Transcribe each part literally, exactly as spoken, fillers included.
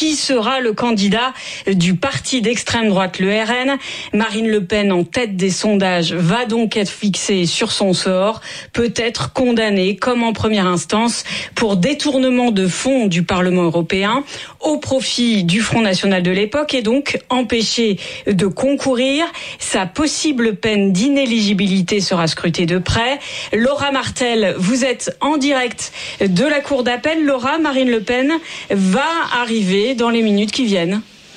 Qui sera le candidat du parti d'extrême droite, le R N ? Marine Le Pen, en tête des sondages, va donc être fixée sur son sort, peut-être condamnée, comme en première instance, pour détournement de fonds du Parlement européen au profit du Front National de l'époque et donc empêchée de concourir. Sa possible peine d'inéligibilité sera scrutée de près. Laura Martel, vous êtes en direct de la Cour d'appel. Laura, Marine Le Pen va arriver dans les minutes qui viennent.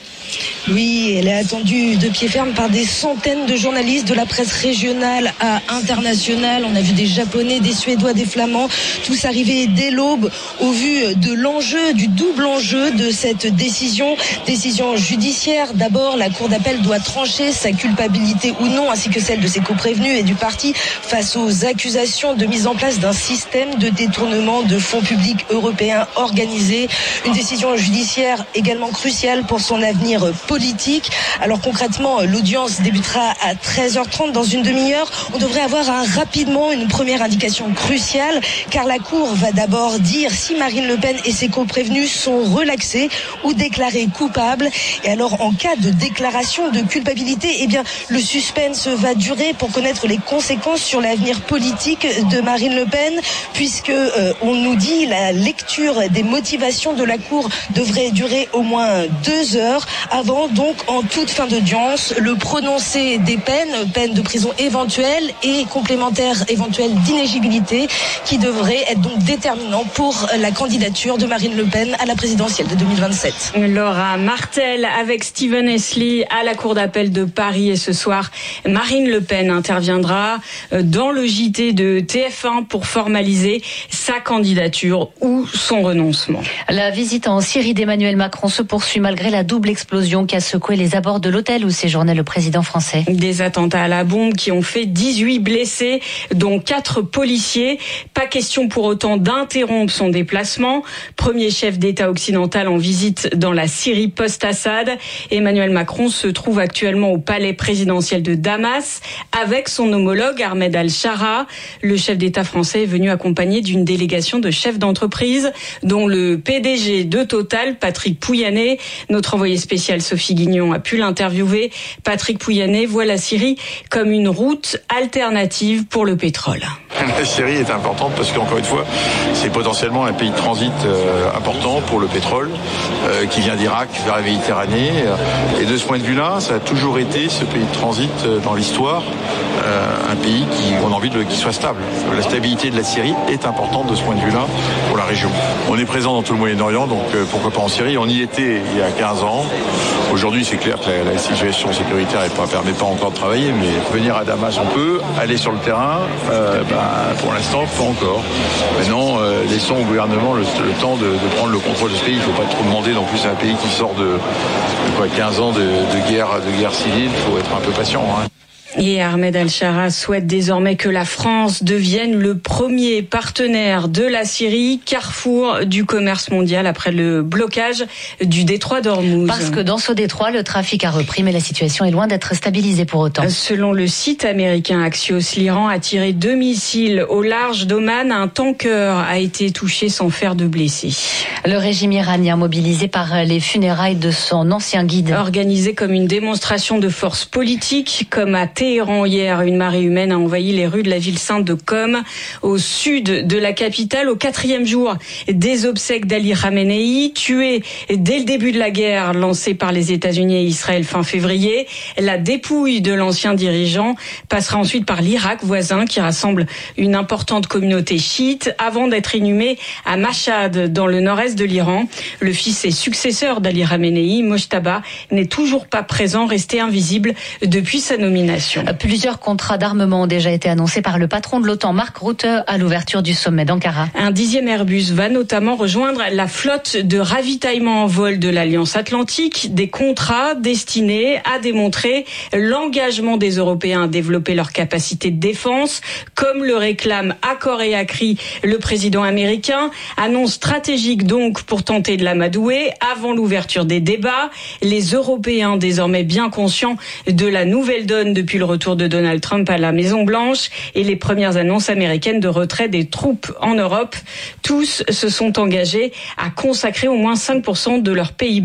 Oui, elle est attendue de pied ferme par des centaines de journalistes de la presse régionale à internationale. On a vu des Japonais, des Suédois, des Flamands, tous arriver dès l'aube au vu de l'enjeu, du double enjeu de cette décision. Décision judiciaire. D'abord, la Cour d'appel doit trancher sa culpabilité ou non, ainsi que celle de ses coprévenus et du parti face aux accusations de mise en place d'un système de détournement de fonds publics européens organisés. Une décision judiciaire également cruciale pour son avenir politique. Alors concrètement, l'audience débutera à treize heures trente dans une demi-heure. On devrait avoir un, rapidement une première indication cruciale, car la Cour va d'abord dire si Marine Le Pen et ses coprévenus sont relaxés ou déclarés coupables. Et alors, en cas de déclaration de culpabilité, eh bien, le suspense va durer pour connaître les conséquences sur l'avenir politique de Marine Le Pen, puisque euh, on nous dit la lecture des motivations de la Cour devrait durer au moins deux heures. Avant donc, en toute fin d'audience, le prononcé des peines, peines de prison éventuelles et complémentaires éventuelles d'inéligibilité, qui devraient être donc déterminants pour la candidature de Marine Le Pen à la présidentielle de deux mille vingt-sept. Laura Martel avec Steven Esli à la Cour d'appel de Paris. Et ce soir, Marine Le Pen interviendra dans le J T de T F un pour formaliser sa candidature ou son renoncement. La visite en Syrie d'Emmanuel Macron se poursuit malgré la double explosion qui a secoué les abords de l'hôtel où séjournait le président français. Des attentats à la bombe qui ont fait dix-huit blessés, dont quatre policiers. Pas question pour autant d'interrompre son déplacement. Premier chef d'État occidental en visite dans la Syrie post-Assad. Emmanuel Macron se trouve actuellement au palais présidentiel de Damas avec son homologue Ahmed Al-Shara. Le chef d'État français est venu accompagné d'une délégation de chefs d'entreprise, dont le P D G de Total, Patrick Pouyanné. Notre envoyé spécial Sophie Guignon a pu l'interviewer. Patrick Pouyanné voit la Syrie comme une route alternative pour le pétrole. La Syrie est importante parce qu'encore une fois, c'est potentiellement un pays de transit euh, important pour le pétrole euh, qui vient d'Irak vers la Méditerranée. Et de ce point de vue-là, ça a toujours été ce pays de transit euh, dans l'histoire, euh, un pays qui, on a envie de, qui soit stable. La stabilité de la Syrie est importante de ce point de vue-là pour la région. On est présent dans tout le Moyen-Orient, donc euh, pourquoi pas en Syrie. On y était il y a quinze ans. Aujourd'hui, c'est clair que la, la situation sécuritaire ne permet pas encore de travailler, mais venir à Damas, on peut. Aller sur le terrain, euh, bah, pour l'instant, pas encore. Maintenant, euh, laissons au gouvernement le, le temps de, de prendre le contrôle de ce pays. Il ne faut pas trop demander non plus à un pays qui sort de, de quoi, quinze ans de, de guerre, de guerre civile. Il faut être un peu patient, hein. Et Ahmed Al-Shara souhaite désormais que la France devienne le premier partenaire de la Syrie, carrefour du commerce mondial après le blocage du détroit d'Ormuz. Parce que dans ce détroit, le trafic a repris, mais la situation est loin d'être stabilisée pour autant. Selon le site américain Axios, l'Iran a tiré deux missiles au large d'Oman. Un tanker a été touché sans faire de blessés. Le régime iranien mobilisé par les funérailles de son ancien guide. Organisé comme une démonstration de force politique, comme à Téhéran hier, une marée humaine a envahi les rues de la ville sainte de Qom, au sud de la capitale, au quatrième jour des obsèques d'Ali Khamenei, tué dès le début de la guerre lancée par les États-Unis et Israël fin février. La dépouille de l'ancien dirigeant passera ensuite par l'Irak voisin, qui rassemble une importante communauté chiite, avant d'être inhumé à Mashhad, dans le nord-est de l'Iran. Le fils et successeur d'Ali Khamenei, Mojtaba, n'est toujours pas présent, resté invisible depuis sa nomination. Plusieurs contrats d'armement ont déjà été annoncés par le patron de l'OTAN, Mark Rutte, à l'ouverture du sommet d'Ankara. Un dixième Airbus va notamment rejoindre la flotte de ravitaillement en vol de l'Alliance Atlantique, des contrats destinés à démontrer l'engagement des Européens à développer leur capacité de défense, comme le réclame à corps et à cri le président américain. Annonce stratégique donc pour tenter de l'amadouer avant l'ouverture des débats. Les Européens, désormais bien conscients de la nouvelle donne depuis le retour de Donald Trump à la Maison-Blanche et les premières annonces américaines de retrait des troupes en Europe, tous se sont engagés à consacrer au moins cinq pour cent de leur P I B